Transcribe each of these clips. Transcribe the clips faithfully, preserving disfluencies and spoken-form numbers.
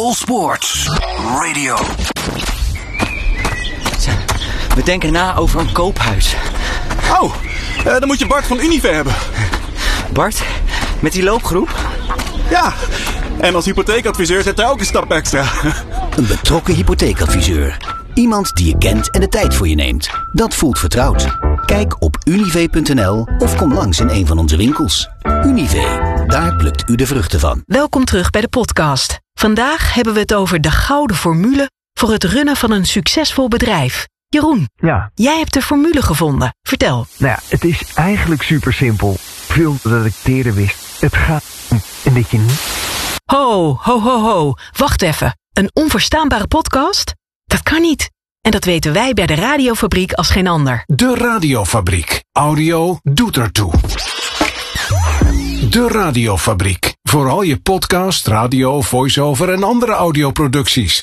All Sports Radio. We denken na over een koophuis. Oh, uh, dan moet je Bart van Unive hebben. Bart, met die loopgroep? Ja, en als hypotheekadviseur zet hij ook een stap extra. Een betrokken hypotheekadviseur. Iemand die je kent en de tijd voor je neemt. Dat voelt vertrouwd. Kijk op unive punt n l of kom langs in een van onze winkels. Unive, daar plukt u de vruchten van. Welkom terug bij de podcast. Vandaag hebben we het over de gouden formule voor het runnen van een succesvol bedrijf. Jeroen, ja. Jij hebt de formule gevonden. Vertel. Nou ja, het is eigenlijk super simpel. Veel dat ik eerder wist. Het gaat om en dat je niet... Ho, ho, ho, ho. Wacht even. Een onverstaanbare podcast? Dat kan niet. En dat weten wij bij de Radiofabriek als geen ander. De Radiofabriek. Audio doet ertoe. De Radiofabriek. Voor al je podcast, radio, voice-over en andere audioproducties.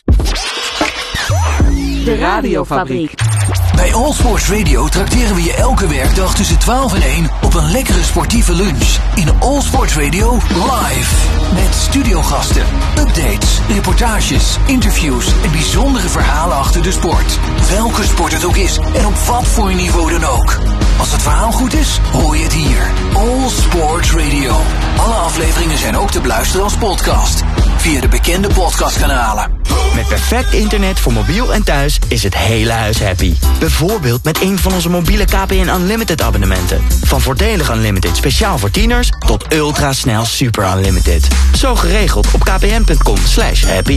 De Radiofabriek. Bij All Sports Radio trakteren we je elke werkdag tussen twaalf en één op een lekkere sportieve lunch. In All Sports Radio live. Met studiogasten, updates, reportages, interviews en bijzondere verhalen achter de sport. Welke sport het ook is en op wat voor niveau dan ook. Als het verhaal goed is, hoor je het hier. All Sports Radio. Alle afleveringen zijn ook te beluisteren als podcast. Via de bekende podcastkanalen. Met perfect internet voor mobiel en thuis is het hele huis happy. Bijvoorbeeld met een van onze mobiele K P N Unlimited abonnementen. Van voordelig Unlimited speciaal voor tieners tot ultrasnel super Unlimited. Zo geregeld op kpn.com slash happy.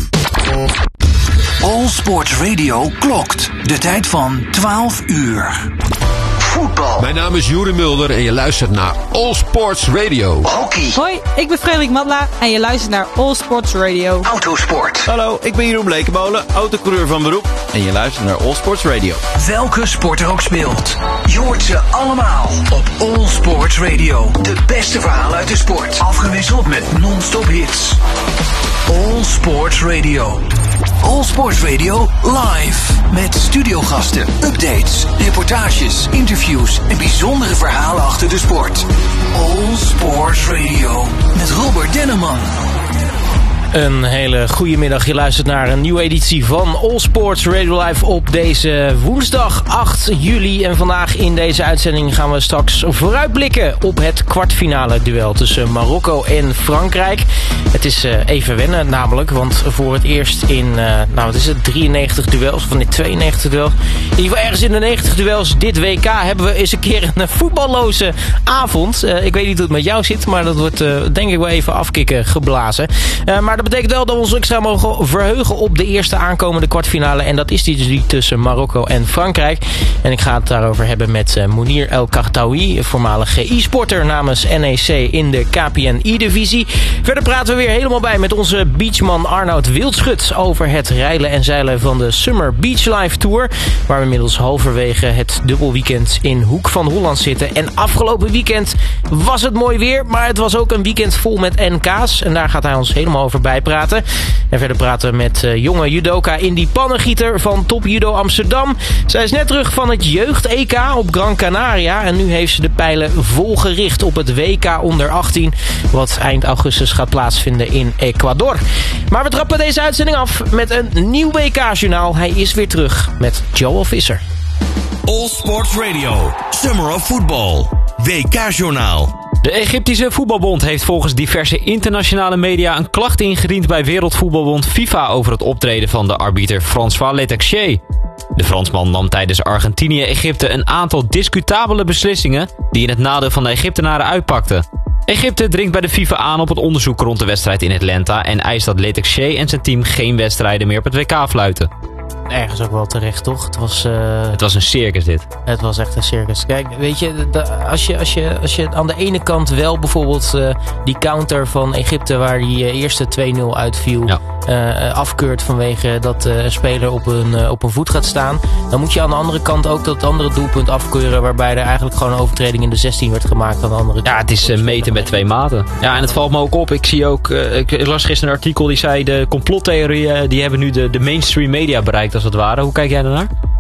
All Sports Radio klokt. De tijd van twaalf uur. Voetbal. Mijn naam is Juri Mulder en je luistert naar All Sports Radio. Hockey. Hoi, ik ben Frederik Matla en je luistert naar All Sports Radio. Autosport. Hallo, ik ben Jeroen Blekenmolen, autocoureur van beroep. En je luistert naar All Sports Radio. Welke sport er ook speelt. Je hoort ze allemaal op All Sports Radio. De beste verhalen uit de sport. Afgewisseld met non-stop hits. All Sports Radio. All Sports Radio live. Met studiogasten, updates, reportages, interviews en bijzondere verhalen achter de sport. All Sports Radio. Met Robert Denneman. Een hele goede middag. Je luistert naar een nieuwe editie van All Sports Radio Live op deze woensdag acht juli. En vandaag in deze uitzending gaan we straks vooruitblikken op het kwartfinale duel tussen Marokko en Frankrijk. Het is uh, even wennen namelijk, want voor het eerst in, uh, nou wat is het, drieënnegentig duels, of in tweeënnegentig duels. In ieder geval ergens in de negentig duels dit W K hebben we eens een keer een voetballoze avond. Uh, ik weet niet hoe het met jou zit, maar dat wordt uh, denk ik wel even afkicken geblazen. Uh, maar dat betekent wel dat we ons extra mogen verheugen op de eerste aankomende kwartfinale. En dat is die dus die tussen Marokko en Frankrijk. En ik ga het daarover hebben met uh, Mounir El Khartaoui, voormalig e-sporter namens N E C in de K P N I-divisie. Verder praten we weer helemaal bij met onze beachman Arnoud Wildschut over het reilen en zeilen van de Summer Beach Life Tour. Waar we inmiddels halverwege het dubbelweekend in Hoek van Holland zitten. En afgelopen weekend was het mooi weer, maar het was ook een weekend vol met N K's. En daar gaat hij ons helemaal over bijpraten. En verder praten we met uh, jonge judoka Indy Pannengieter van Top Judo Amsterdam. Zij is net terug van het jeugd-E K op Gran Canaria. En nu heeft ze de pijlen volgericht op het W K onder achttien. Wat eind augustus gaat plaatsvinden in Ecuador. Maar we trappen deze uitzending af met een nieuw W K-journaal. Hij is weer terug met Joel Visser. All Sports Radio, Summer of Football, W K-journaal. De Egyptische voetbalbond heeft volgens diverse internationale media een klacht ingediend bij Wereldvoetbalbond FIFA over het optreden van de arbiter François Letexer. De Fransman nam tijdens Argentinië-Egypte een aantal discutabele beslissingen die in het nadeel van de Egyptenaren uitpakten. Egypte dringt bij de FIFA aan op het onderzoek rond de wedstrijd in Atlanta en eist dat Letexer en zijn team geen wedstrijden meer op het W K fluiten. Ergens ook wel terecht, toch? Het was, uh, het was een circus dit. Het was echt een circus. Kijk, weet je, de, als je, als je, als je aan de ene kant wel bijvoorbeeld uh, die counter van Egypte waar die uh, eerste twee nul uitviel, ja. uh, afkeurt vanwege dat uh, een speler op een, uh, op een voet gaat staan, dan moet je aan de andere kant ook dat andere doelpunt afkeuren waarbij er eigenlijk gewoon een overtreding in de zestien werd gemaakt aan de andere kant. Ja, het is uh, meten met twee maten. Ja, en het valt me ook op. Ik zie ook, uh, ik las gisteren een artikel die zei de complottheorieën die hebben nu de, de mainstream media bereikt als het ware. Hoe kijk jij daarnaar?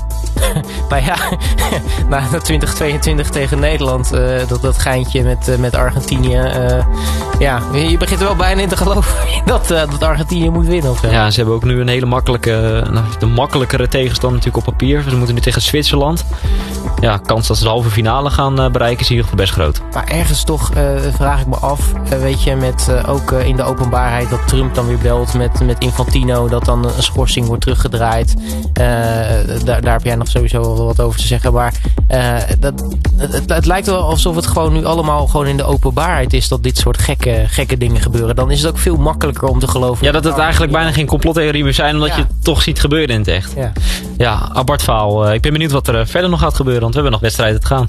Nou ja, na twintig tweeëntwintig tegen Nederland, uh, dat, dat geintje met, uh, met Argentinië. Uh, ja, je begint er wel bijna in te geloven dat, uh, dat Argentinië moet winnen. Of ja, ze hebben ook nu een hele makkelijke, uh, de makkelijkere tegenstander natuurlijk op papier. Ze moeten nu tegen Zwitserland. Ja, kans dat ze de halve finale gaan uh, bereiken is in ieder geval best groot. Maar ergens toch uh, vraag ik me af, uh, weet je, met uh, ook uh, in de openbaarheid dat Trump dan weer belt met, met Infantino, dat dan een schorsing wordt teruggedraaid. Uh, daar, daar heb jij nog sowieso wel wat over te zeggen. Maar uh, dat, het, het lijkt wel alsof het gewoon nu allemaal gewoon in de openbaarheid is dat dit soort gekke, gekke dingen gebeuren. Dan is het ook veel makkelijker om te geloven. Ja, dat het eigenlijk bijna geen complottheorie meer zijn, omdat ja. je het toch ziet gebeuren in het echt. Ja, ja apart verhaal. Uh, ik ben benieuwd wat er uh, verder nog gaat gebeuren, want we hebben nog wedstrijden te gaan.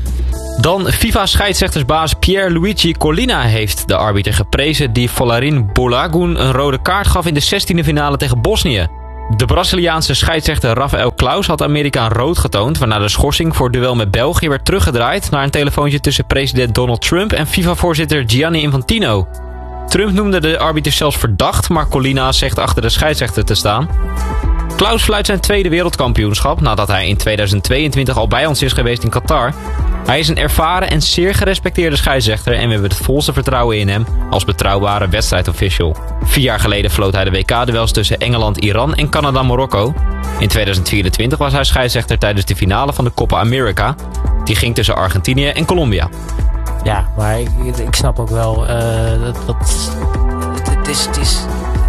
Dan FIFA-scheidsrechtersbaas Pierluigi Collina heeft de arbiter geprezen die Volarin Bolagun een rode kaart gaf in de zestiende finale tegen Bosnië. De Braziliaanse scheidsrechter Rafael Claus had Amerika rood getoond, waarna de schorsing voor het duel met België werd teruggedraaid naar een telefoontje tussen president Donald Trump en FIFA-voorzitter Gianni Infantino. Trump noemde de arbiter zelfs verdacht, maar Collina zegt achter de scheidsrechter te staan. Claus fluit zijn tweede wereldkampioenschap nadat hij in tweeduizend tweeëntwintig al bij ons is geweest in Qatar. Hij is een ervaren en zeer gerespecteerde scheidsrechter en we hebben het volste vertrouwen in hem als betrouwbare wedstrijdofficial. Vier jaar geleden floot hij de W K-duels tussen Engeland, Iran en Canada-Marokko. In tweeduizend vierentwintig was hij scheidsrechter tijdens de finale van de Copa America. Die ging tussen Argentinië en Colombia. Ja, maar ik, ik snap ook wel uh, dat, dat het is... Het is...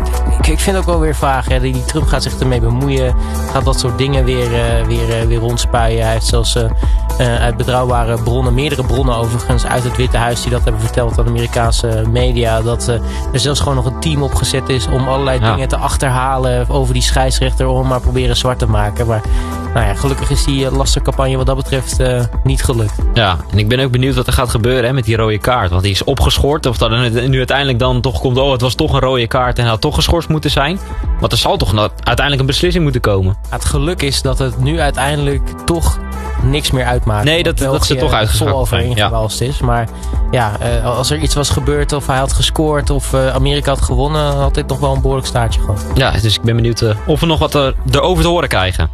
Ik vind het ook wel weer vaag. Hè. Die Trump gaat zich ermee bemoeien. Gaat dat soort dingen weer, uh, weer, uh, weer rondspuien. Hij heeft zelfs uh, uh, uit betrouwbare bronnen, meerdere bronnen overigens, uit het Witte Huis die dat hebben verteld aan de Amerikaanse media. Dat uh, er zelfs gewoon nog een team opgezet is om allerlei ja. dingen te achterhalen over die scheidsrechter. Om hem maar proberen zwart te maken. Maar nou ja, gelukkig is die uh, lastercampagne wat dat betreft uh, niet gelukt. Ja, en ik ben ook benieuwd wat er gaat gebeuren hè, met die rode kaart. Want die is opgeschort. Of dat er nu uiteindelijk dan toch komt, oh het was toch een rode kaart en hij had toch geschorst moeten zijn. Want er zal toch nou uiteindelijk een beslissing moeten komen. Het geluk is dat het nu uiteindelijk toch niks meer uitmaakt. Nee, dat, dat ze toch uitgeschakeld zijn. Ingewalst ja. is. Maar ja, uh, als er iets was gebeurd of hij had gescoord of uh, Amerika had gewonnen, had dit nog wel een behoorlijk staartje gehad. Ja, dus ik ben benieuwd uh, of we nog wat er, erover te horen krijgen.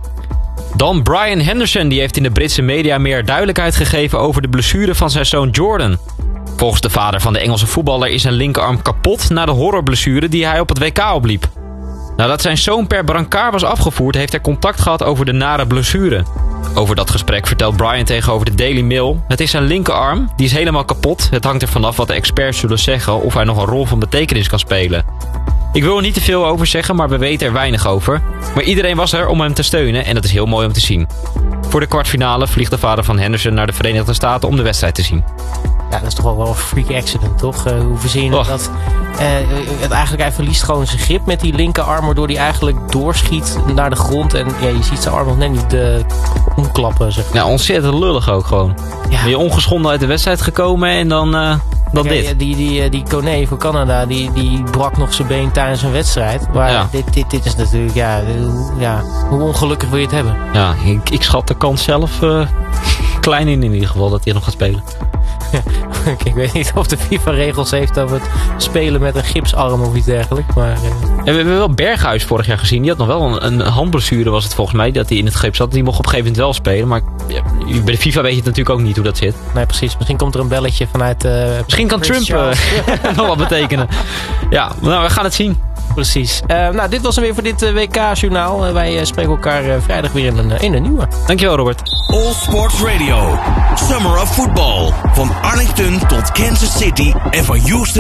Dan Brian Henderson, die heeft in de Britse media meer duidelijkheid gegeven over de blessure van zijn zoon Jordan. Volgens de vader van de Engelse voetballer is zijn linkerarm kapot na de horrorblessure die hij op het W K opliep. Nadat zijn zoon per brancard was afgevoerd, heeft hij contact gehad over de nare blessure. Over dat gesprek vertelt Brian tegenover de Daily Mail: het is zijn linkerarm, die is helemaal kapot. Het hangt er vanaf wat de experts zullen zeggen of hij nog een rol van betekenis kan spelen. Ik wil er niet te veel over zeggen, maar we weten er weinig over. Maar iedereen was er om hem te steunen en dat is heel mooi om te zien. Voor de kwartfinale vliegt de vader van Henderson naar de Verenigde Staten om de wedstrijd te zien. Ja, dat is toch wel een freak accident, toch? Uh, hoe verzin je oh. dat? Uh, het eigenlijk, hij verliest gewoon zijn grip met die linkerarm, waardoor hij eigenlijk doorschiet naar de grond. En ja, je ziet zijn arm nog net niet uh, omklappen, zeg maar. Ja, ontzettend lullig ook gewoon. Ja. Ben je ongeschonden uit de wedstrijd gekomen en dan... Uh... Dan ja, dit. Die, die, die Kone van Canada, die, die brak nog zijn been tijdens een wedstrijd. Maar ja. dit, dit, dit is natuurlijk, ja, ja, hoe ongelukkig wil je het hebben? Ja, ik, ik schat de kans zelf uh, klein in in ieder geval dat hij nog gaat spelen. Ja, ik weet niet of de FIFA regels heeft over het spelen met een gipsarm of iets dergelijks. Maar, uh... en we hebben wel Berghuis vorig jaar gezien. Die had nog wel een, een handblessure, was het volgens mij, dat hij in het gips zat. Die mocht op een gegeven moment wel spelen. Maar ja, bij de FIFA weet je het natuurlijk ook niet hoe dat zit. Nee, precies. Misschien komt er een belletje vanuit... Uh, Misschien kan Trump uh, nog wat betekenen. Ja, nou, we gaan het zien. Precies. Uh, nou, dit was hem weer voor dit uh, W K-journaal. Uh, wij uh, spreken elkaar uh, vrijdag weer in een, uh, in een nieuwe. Dankjewel, Robert. All Sports Radio. Summer of Football. Van Arlington tot Kansas City en van Houston